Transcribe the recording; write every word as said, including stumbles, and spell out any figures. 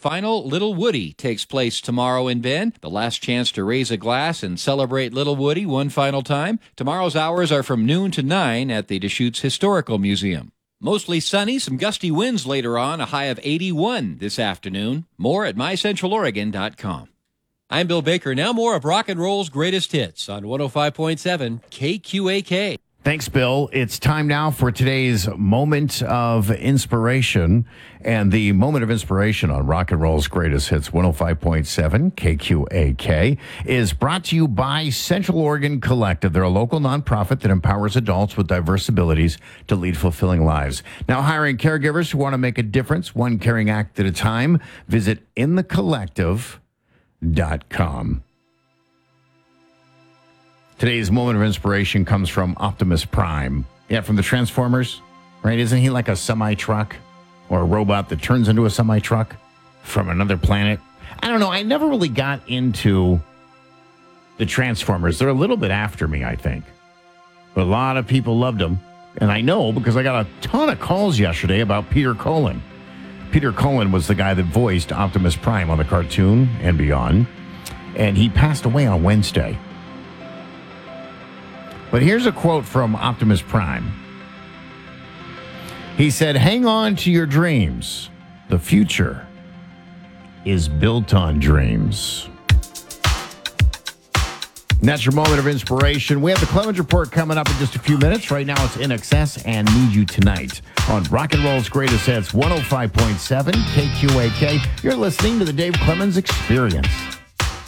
final Little Woody takes place tomorrow in Bend. The last chance to raise a glass and celebrate Little Woody one final time. Tomorrow's hours are from noon to nine at the Deschutes Historical Museum. Mostly sunny, some gusty winds later on, a high of eighty-one this afternoon. More at my central oregon dot com. I'm Bill Baker. Now more of Rock and Roll's greatest hits on one oh five point seven K Q A K. Thanks, Bill. It's time now for today's moment of inspiration. And the moment of inspiration on Rock and Roll's greatest hits, one oh five point seven K Q A K, is brought to you by Central Oregon Collective. They're a local nonprofit that empowers adults with diverse abilities to lead fulfilling lives. Now hiring caregivers who want to make a difference, one caring act at a time. Visit in the collective dot com. Today's moment of inspiration comes from Optimus Prime. Yeah, from the Transformers, right? Isn't he like a semi-truck or a robot that turns into a semi-truck from another planet? I don't know. I never really got into the Transformers. They're a little bit after me, I think. But a lot of people loved them. And I know because I got a ton of calls yesterday about Peter Cullen. Peter Cullen was the guy that voiced Optimus Prime on the cartoon and beyond. And he passed away on Wednesday. But here's a quote from Optimus Prime. He said, "Hang on to your dreams. The future is built on dreams." And that's your moment of inspiration. We have the Clemens Report coming up in just a few minutes. Right now it's In Excess and Need You Tonight on Rock and Roll's Greatest Hits, one oh five point seven K Q A K. You're listening to the Dave Clemens Experience.